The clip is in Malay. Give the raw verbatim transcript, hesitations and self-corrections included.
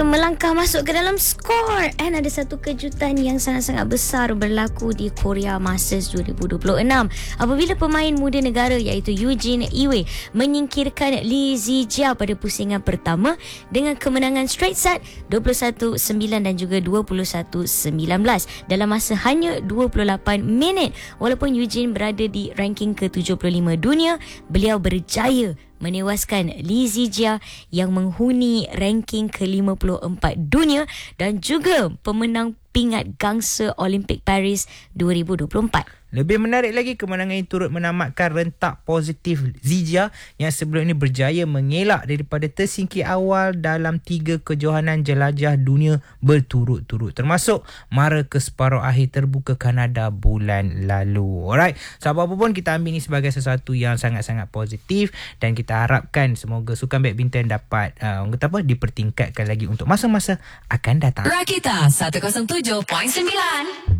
melangkah masuk ke dalam skor. And ada satu kejutan yang sangat-sangat besar berlaku di Korea Masters dua ribu dua puluh enam apabila pemain muda negara iaitu Eugene Iwe menyingkirkan Lee Zijia pada pusingan pertama dengan kemenangan straight set dua puluh satu sembilan dan juga dua puluh satu sembilan belas dalam masa hanya dua puluh lapan minit. Walaupun Eugene berada di ranking ke tujuh puluh lima dunia, beliau berjaya menewaskan Lee Zijia yang menghuni ranking ke lima puluh empat dunia dan juga pemenang pingat gangsa Olimpik Paris dua ribu dua puluh empat. Lebih menarik lagi, kemenangan ini turut menamatkan rentak positif Zijia yang sebelum ini berjaya mengelak daripada tersingkir awal dalam tiga kejohanan jelajah dunia berturut-turut, termasuk mara ke separuh akhir terbuka Kanada bulan lalu. Alright, so apa pun kita ambil ini sebagai sesuatu yang sangat-sangat positif dan kita harapkan semoga sukan badminton dapat uh, orang kata apa, dipertingkatkan lagi untuk masa-masa akan datang. Rakita seratus tujuh perpuluhan sembilan